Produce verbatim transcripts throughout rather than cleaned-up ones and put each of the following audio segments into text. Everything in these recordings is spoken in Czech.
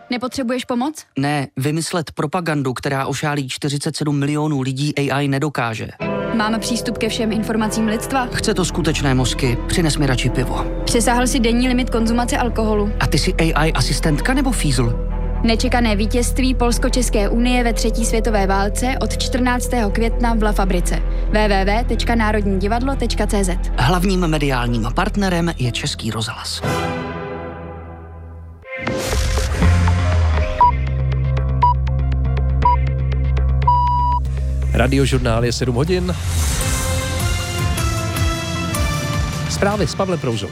Nepotřebuješ pomoc? Ne, vymyslet propagandu, která ošálí čtyřicet sedm milionů lidí, A I nedokáže. Máme přístup ke všem informacím lidstva? Chce to skutečné mozky, přines mi radši pivo. Přesáhl si denní limit konzumace alkoholu. A ty jsi A I asistentka nebo fízl? Nečekané vítězství Polsko-České unie ve třetí světové válce od čtrnáctého května v La Fabrice. w w w tečka národní divadlo tečka c z. Hlavním mediálním partnerem je Český rozhlas. Radiožurnál je sedm hodin. Zprávy s Pavlem Prouzou.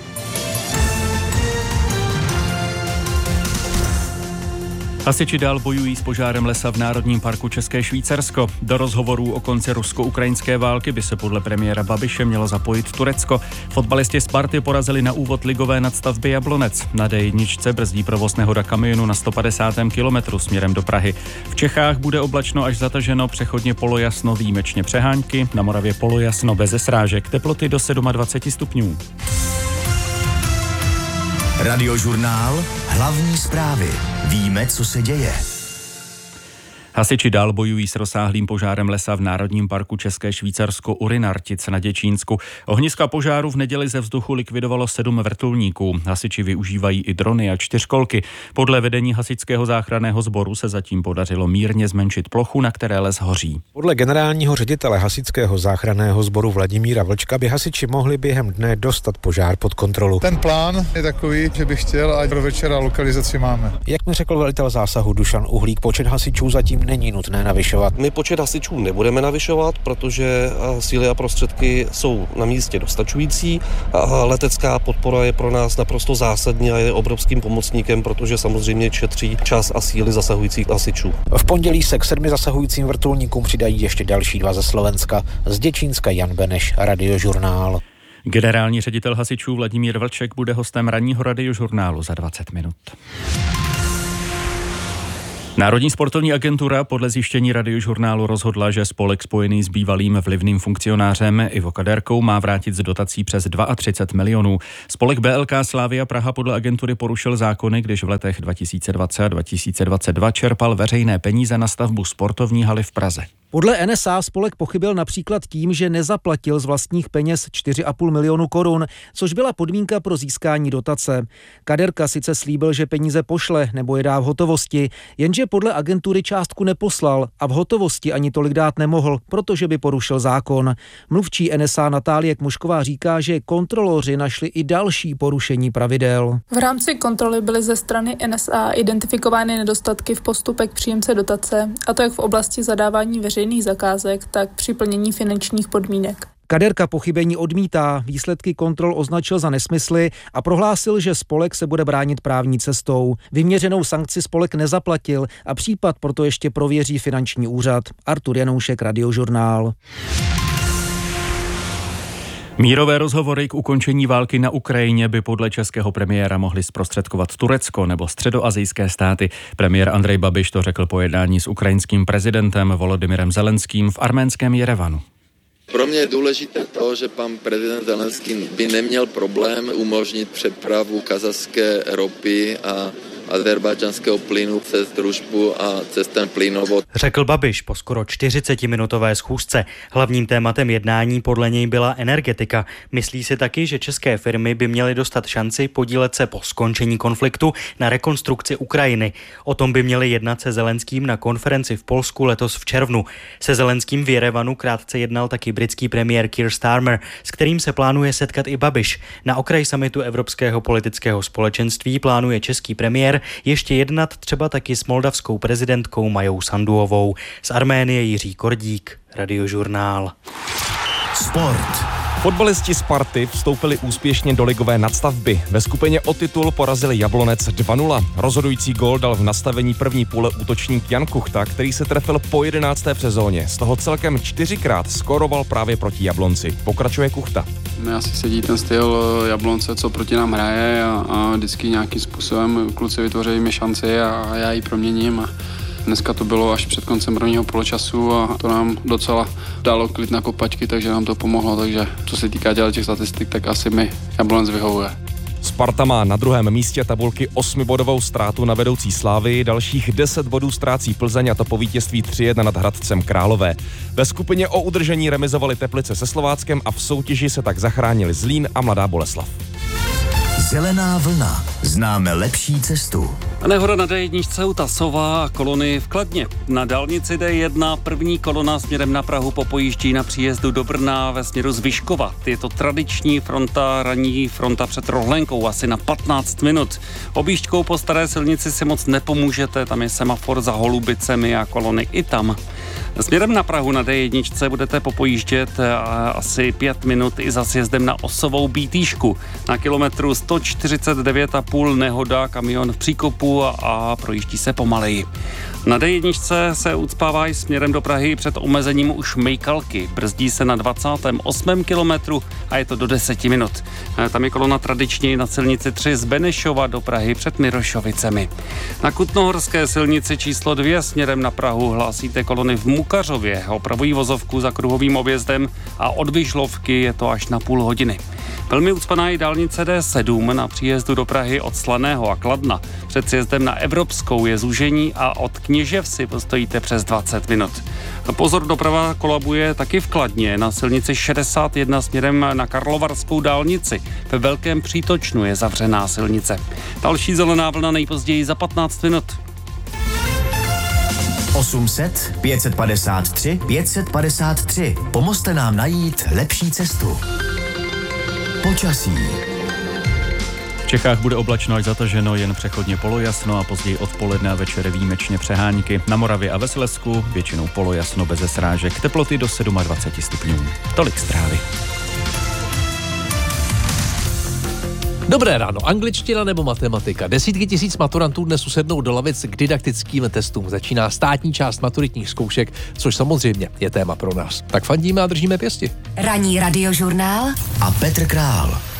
Hasiči dál bojují s požárem lesa v Národním parku České Švýcarsko. Do rozhovorů o konci rusko-ukrajinské války by se podle premiéra Babiše mělo zapojit Turecko. Fotbalisti Sparty porazili na úvod ligové nadstavby Jablonec. Na D jedna brzdí provoz nehoda kamionu na sto padesátém kilometru směrem do Prahy. V Čechách bude oblačno až zataženo, přechodně polojasno, výjimečně přehánky, na Moravě polojasno beze srážek, teploty do dvacet sedm stupňů. Radiožurnál, hlavní zprávy. Víme, co se děje. Hasiči dál bojují s rozsáhlým požárem lesa v Národním parku České Švýcarsko u Rynartic na Děčínsku. Ohniska požáru v neděli ze vzduchu likvidovalo sedm vrtulníků. Hasiči využívají i drony a čtyřkolky. Podle vedení hasičského záchranného sboru se zatím podařilo mírně zmenšit plochu, na které les hoří. Podle generálního ředitele hasičského záchranného sboru Vladimíra Vlčka by hasiči mohli během dne dostat požár pod kontrolu. Ten plán je takový, že bych chtěl, ať do večera lokalizaci máme. Jak mi řekl velitel zásahu Dušan Uhlík, počet hasičů zatím není nutné navyšovat. My počet hasičů nebudeme navyšovat, protože síly a prostředky jsou na místě dostačující. Letecká podpora je pro nás naprosto zásadní a je obrovským pomocníkem, protože samozřejmě šetří čas a síly zasahujících hasičů. V pondělí se k sedmi zasahujícím vrtulníkům přidají ještě další dva ze Slovenska. Z Děčínska Jan Beneš, Radiožurnál. Generální ředitel hasičů Vladimír Vlček bude hostem ranního Radiožurnálu za dvacet minut. Národní sportovní agentura podle zjištění Radiožurnálu rozhodla, že spolek spojený s bývalým vlivným funkcionářem Ivo Kaderkou má vrátit z dotací přes třicet dva milionů. Spolek B L K Slavia Praha podle agentury porušil zákony, když v letech dva tisíce dvacet a dva tisíce dvacet dva čerpal veřejné peníze na stavbu sportovní haly v Praze. Podle N S A spolek pochybil například tím, že nezaplatil z vlastních peněz čtyři a půl milionu korun, což byla podmínka pro získání dotace. Kaderka sice slíbil, že peníze pošle nebo je dá v hotovosti, jenže podle agentury částku neposlal a v hotovosti ani tolik dát nemohl, protože by porušil zákon. Mluvčí N S A Natálie Kmušková říká, že kontroloři našli i další porušení pravidel. V rámci kontroly byly ze strany N S A identifikovány nedostatky v postupech příjemce dotace, a to jak v oblasti zadávání veřejných zakázek, tak při plnění finančních podmínek. Kaderka pochybení odmítá, výsledky kontrol označil za nesmysly a prohlásil, že spolek se bude bránit právní cestou. Vyměřenou sankci spolek nezaplatil a případ proto ještě prověří finanční úřad. Artur Janoušek, Radiožurnál. Mírové rozhovory k ukončení války na Ukrajině by podle českého premiéra mohly zprostředkovat Turecko nebo středoasijské státy. Premiér Andrej Babiš to řekl po jednání s ukrajinským prezidentem Volodymyrem Zelenským v arménském Jerevanu. Pro mě je důležité to, že pan prezident Zelenský by neměl problém umožnit přepravu kazašské ropy a azerbajdžanského plynu přes družbu a přes ten plynovod. Řekl Babiš po skoro čtyřicetiminutové schůzce. Hlavním tématem jednání podle něj byla energetika. Myslí si taky, že české firmy by měly dostat šanci podílet se po skončení konfliktu na rekonstrukci Ukrajiny. O tom by měli jednat se Zelenským na konferenci v Polsku letos v červnu. Se Zelenským v Jerevanu krátce jednal taky britský premiér Keir Starmer, s kterým se plánuje setkat i Babiš. Na okraj summitu Evropského politického společenství plánuje český premiér ještě jednat třeba taky s moldavskou prezidentkou Majou Sanduovou. Z Arménie Jiří Kordík, Radiožurnál. Sport. Fotbalisti Sparty vstoupili úspěšně do ligové nadstavby. Ve skupině o titul porazili Jablonec dva nula. Rozhodující gól dal v nastavení první půle útočník Jan Kuchta, který se trefil po jedenácté v sezóně. Z toho celkem čtyřikrát skóroval právě proti Jablonci. Pokračuje Kuchta. Mě asi sedí ten styl Jablonce, co proti nám hraje a, a vždycky nějakým způsobem kluci vytvoří mi šanci a, a já ji proměním. A dneska to bylo až před koncem prvního poločasu a to nám docela dalo klid na kopačky, takže nám to pomohlo. Takže co se týká těch statistik, tak asi mi Jablonec vyhovuje. Sparta má na druhém místě tabulky osmibodovou ztrátu na vedoucí Slávii, dalších deset bodů ztrácí Plzeň, a to po vítězství tři jedna nad Hradcem Králové. Ve skupině o udržení remizovali Teplice se Slováckem a v soutěži se tak zachránili Zlín a Mladá Boleslav. Zelená vlna. Známe lepší cestu. Nehoda na dé jedna u Tasova a kolony v Kladně. Na dálnici dé jedna první kolona směrem na Prahu popojíždí na příjezdu do Brna ve směru z Vyškova. Je to tradiční fronta, ranní fronta před Rohlenkou, asi na patnáct minut. Objížďkou po staré silnici si moc nepomůžete, tam je semafor za Holubicemi a kolony i tam. Směrem na Prahu na dé jedna budete popojíždět asi pět minut i za sjezdem na Osovou Bítýšku. Na kilometru sto čtyřicet devět a půl nehoda, kamion v příkopu a projíždí se pomaleji. Na dé jedna se ucpává i směrem do Prahy před omezením už Mejkalky. Brzdí se na dvacátém osmém kilometru a je to do deseti minut. Tam je kolona tradičně na silnici tři z Benešova do Prahy před Mirošovicemi. Na Kutnohorské silnici číslo dvě směrem na Prahu hlásíte kolony v Mukařově. Opravují vozovku za kruhovým objezdem a od Vyžlovky je to až na půl hodiny. Velmi ucpaná je dálnice dé sedm na příjezdu do Prahy od Slaného a Kladna. Před sjezdem na Evropskou je zúžení a od Kněževsi postojíte přes dvacet minut. Pozor, doprava kolabuje taky v Kladně. Na silnici šedesát jedna směrem na Karlovarskou dálnici. Ve Velkém Přítočnu je zavřená silnice. Další zelená vlna nejpozději za patnáct minut. osm set pět set padesát tři pět set padesát tři. Pomozte nám najít lepší cestu. Počasí. V Čechách bude oblačno až zataženo, jen přechodně polojasno a později odpoledne a večer výjimečně přehánky. Na Moravě a ve Slezsku většinou polojasno beze srážek, teploty do dvacet sedm stupňů. Tolik zprávy. Dobré ráno, angličtina nebo matematika. Desítky tisíc maturantů dnes usednou do lavic k didaktickým testům. Začíná státní část maturitních zkoušek, což samozřejmě je téma pro nás. Tak fandíme a držíme pěsti. Ranní radiožurnál a Petr Král.